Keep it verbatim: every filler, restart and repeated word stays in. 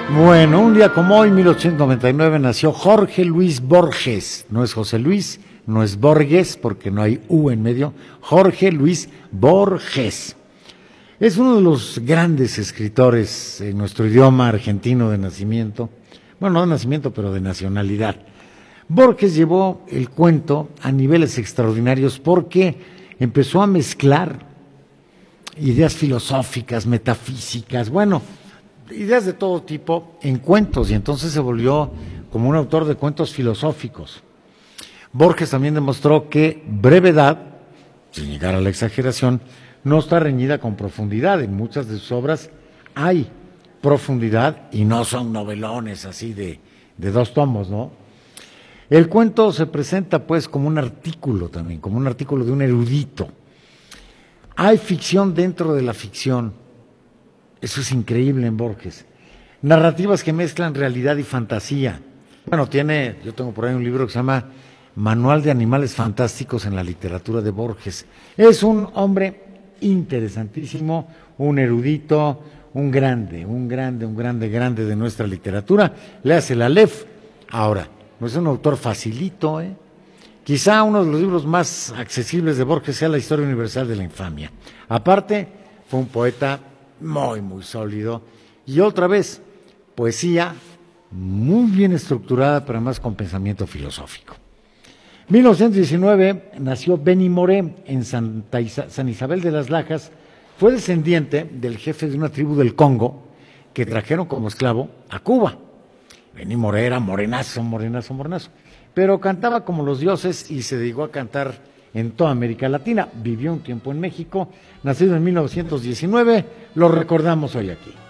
Bueno, un día como hoy, mil ochocientos noventa y nueve, nació Jorge Luis Borges. No es José Luis, no es Borges, porque no hay U en medio. Jorge Luis Borges. Es uno de los grandes escritores en nuestro idioma argentino de nacimiento. Bueno, no de nacimiento, pero de nacionalidad. Borges llevó el cuento a niveles extraordinarios porque empezó a mezclar ideas filosóficas, metafísicas, bueno, ideas de todo tipo en cuentos, y entonces se volvió como un autor de cuentos filosóficos. Borges también demostró que brevedad, sin llegar a la exageración, no está reñida con profundidad. En muchas de sus obras hay profundidad y no son novelones así de, de dos tomos, ¿no? El cuento se presenta pues como un artículo también, como un artículo de un erudito. Hay ficción dentro de la ficción. Eso es increíble en Borges. Narrativas que mezclan realidad y fantasía. Bueno, tiene, yo tengo por ahí un libro que se llama Manual de Animales Fantásticos en la Literatura de Borges. Es un hombre interesantísimo, un erudito, un grande, un grande, un grande, grande de nuestra literatura. Le hace la Aleph. Ahora, no es un autor facilito, ¿eh? Quizá uno de los libros más accesibles de Borges sea La Historia Universal de la Infamia. Aparte, fue un poeta muy, muy sólido. Y otra vez, poesía muy bien estructurada, pero además con pensamiento filosófico. mil novecientos diecinueve nació Benny Moré en Santa Isa- San Isabel de las Lajas. Fue descendiente del jefe de una tribu del Congo que trajeron como esclavo a Cuba. Benny Moré era morenazo, morenazo, morenazo. Pero cantaba como los dioses y se dedicó a cantar en toda América Latina. Vivió un tiempo en México, nacido en mil novecientos diecinueve, lo recordamos hoy aquí.